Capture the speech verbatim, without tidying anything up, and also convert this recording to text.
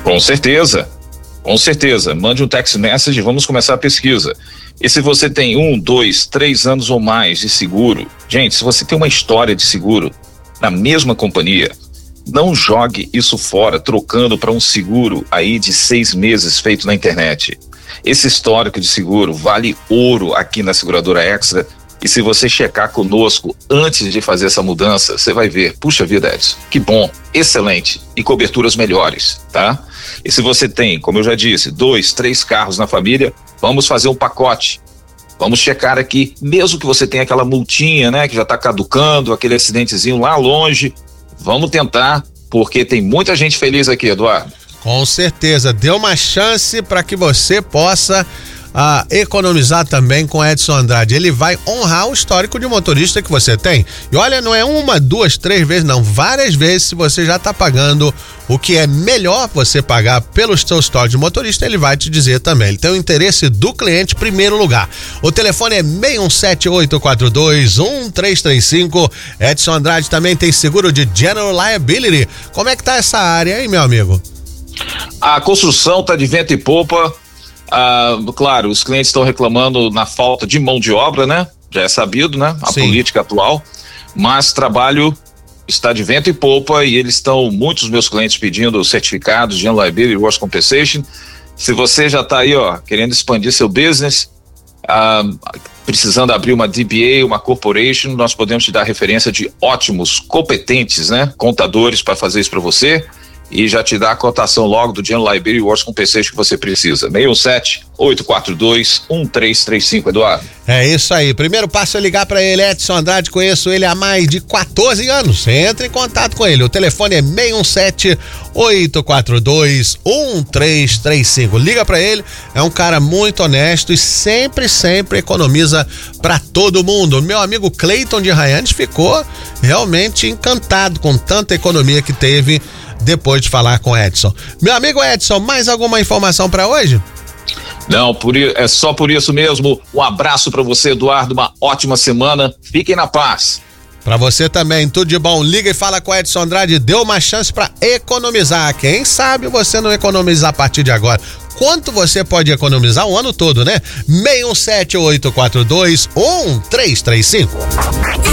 Com certeza, com certeza. Mande um text message e vamos começar a pesquisa. E se você tem um, dois, três anos ou mais de seguro, gente, se você tem uma história de seguro na mesma companhia, não jogue isso fora, trocando para um seguro aí de seis meses feito na internet. Esse histórico de seguro vale ouro aqui na Seguradora Extra. E se você checar conosco antes de fazer essa mudança, você vai ver, puxa vida, Edson, que bom, excelente, e coberturas melhores, tá? E se você tem, como eu já disse, dois, três carros na família, vamos fazer um pacote. Vamos checar aqui, mesmo que você tenha aquela multinha, né, que já está caducando, aquele acidentezinho lá longe, vamos tentar, porque tem muita gente feliz aqui, Eduardo. Com certeza, dê uma chance para que você possa a economizar também com Edson Andrade. Ele vai honrar o histórico de motorista que você tem. E olha, não é uma, duas, três vezes, não. Várias vezes, se você já está pagando o que é melhor você pagar pelo seu histórico de motorista, ele vai te dizer também. Ele tem o interesse do cliente em primeiro lugar. O telefone é seis um sete, oito quatro dois, um três três cinco. Edson Andrade também tem seguro de General Liability. Como é que tá essa área, hein, meu amigo? A construção tá de vento e popa. Ah, claro, os clientes estão reclamando na falta de mão de obra, né? Já é sabido, né? A Sim. política atual, mas trabalho está de vento e popa e eles estão, muitos meus clientes pedindo certificados de General Liability, Workers' Compensation. Se você já está aí, ó, querendo expandir seu business, ah, precisando abrir uma D B A, uma corporation, nós podemos te dar referência de ótimos, competentes, né? Contadores para fazer isso para você. E já te dá a cotação logo do General Liability Workers' Compensation que você precisa. seis um sete, oito quatro dois, um três três cinco, Eduardo. É isso aí. Primeiro passo é ligar para ele, Edson Andrade. Conheço ele há mais de quatorze anos. Entre em contato com ele. O telefone é seis um sete, oito quatro dois, um três três cinco. Liga para ele. É um cara muito honesto e sempre, sempre economiza para todo mundo. Meu amigo Cleiton de Raianes ficou realmente encantado com tanta economia que teve depois de falar com Edson. Meu amigo Edson, mais alguma informação para hoje? Não, por, é só por isso mesmo. Um abraço para você, Eduardo, uma ótima semana. Fiquem na paz. Para você também, tudo de bom. Liga e fala com Edson Andrade, dê uma chance para economizar. Quem sabe você não economizar a partir de agora. Quanto você pode economizar o ano todo, né? seis um sete, oito quatro dois, um três três cinco.